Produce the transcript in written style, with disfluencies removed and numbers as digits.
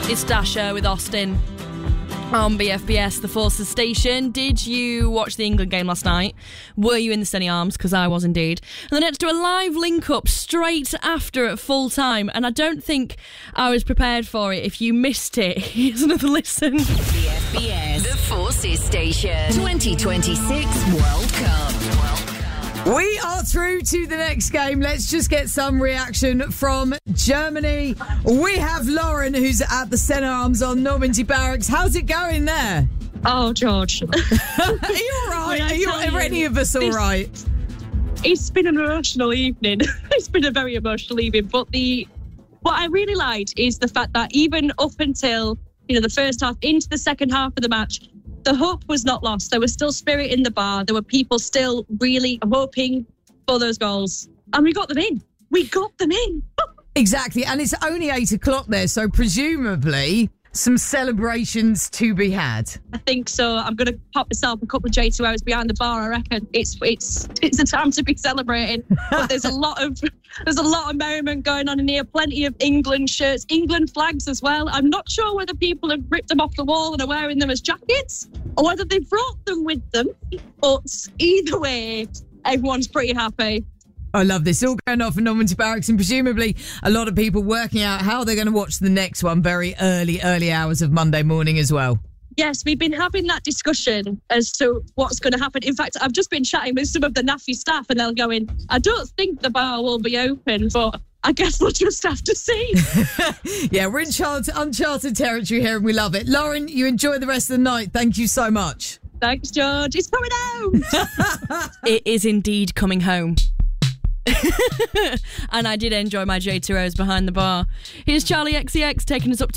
It's Dasher with Austin on BFBS, the Forces station. Did you watch the England game last night? Were you in the Steny Arms? Because I was indeed. And then let's do a live link-up straight after at full time. And I don't think I was prepared for it. If you missed it, here's another listen. BFBS, the Forces station. 2026 World Cup. We are through to the next game. Let's just get some reaction from Germany. We have Lauren, who's at the Steny Arms on Normandy Barracks. How's it going there? Oh, George. Are you all right? Are any of us all right? It's been an emotional evening. It's been a very emotional evening. But what I really liked is the fact that even up until the first half, into the second half of the match, the hope was not lost. There was still spirit in the bar. There were people still really hoping for those goals. And we got them in. We got them in. Exactly. And it's only 8 o'clock there, so presumably some celebrations to be had. I think so. I'm going to pop myself a couple of J2Os behind the bar, I reckon. It's a time to be celebrating. But there's a lot of merriment going on in here. Plenty of England shirts, England flags as well. I'm not sure whether people have ripped them off the wall and are wearing them as jackets or whether they've brought them with them. But either way, everyone's pretty happy. I love this. All going off in Normandy Barracks, and presumably a lot of people working out how they're going to watch the next one very early hours of Monday morning as well. Yes, we've been having that discussion as to what's going to happen. In fact, I've just been chatting with some of the NAFI staff and they're going, I don't think the bar will be open, but I guess we'll just have to see. Yeah, we're in uncharted territory here and we love it. Lauren, you enjoy the rest of the night. Thank you so much. Thanks, George. It's coming home. It is indeed coming home. And I did enjoy my J2Os behind the bar. Here's Charlie XCX taking us up to